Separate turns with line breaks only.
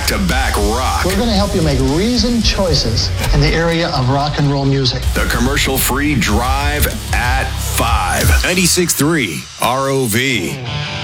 back-to-back rock.
We're going to help you make reasoned choices in the area of rock and roll music.
The commercial-free Drive at 5. 96.3 ROV.